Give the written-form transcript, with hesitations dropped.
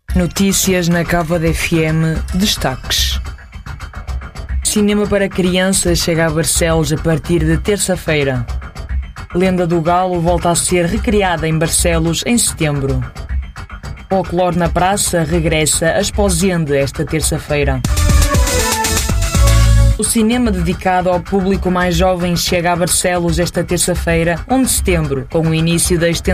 Notícias na Cavour FM. Destaques. Cinema para crianças chega a Barcelos a partir de terça-feira. Lenda do Galo volta a ser recriada em Barcelos em setembro. Folclore na Praça regressa a Esposende esta terça-feira. O cinema dedicado ao público mais jovem chega a Barcelos esta terça-feira, 1 de setembro, com o início da extensão